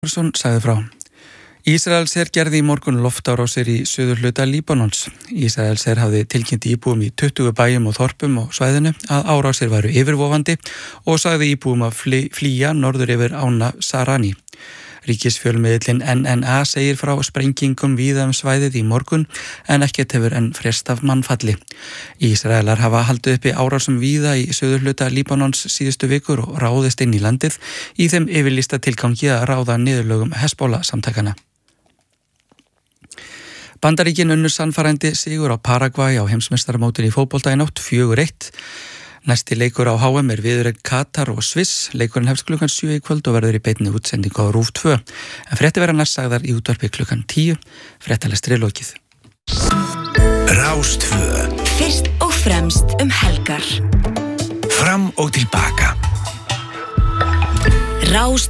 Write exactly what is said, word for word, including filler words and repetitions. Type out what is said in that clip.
Þórsson sagði frá. Ísraelsher gerði í morgun loftárásir í suðurhluta Líbanons. Ísraelsher hafði tilkynnt íbúum í tuttugu bæjum og þorpum á svæðinu að árásir væru yfirvofandi og sagði íbúum að flýja norður yfir ána Sarani. Ríkisfjölmiðillinn N N A segir frá sprengingum víða um svæðið í morgun en ekkert hefur enn frest af mannfalli. Ísraelar hafa haldið uppi árásum víða í suðurhluta Líbanons síðustu vikur og ráðist inn í landið í þeim yfirlýsta tilgangi að ráða niðurlögum Hezbollah samtakana. Bandaríkin unnu sannfærandi sigur á Paragvæ á heimsmeistaramótinu í fótbolta í nótt fjögur eitt. Næsti leikur á H M er viðureign Katar og Sviss. Leikurinn hefst klukkan sjö í kvöld og verður í beinni útsendingu á RÚV tvö. En fréttir verða næst sagðar í útvarpi klukkan tíu. Fréttalestri lokið. Rás tvö. Fyrst og fremst um helgar. Fram og tilbaka. Rás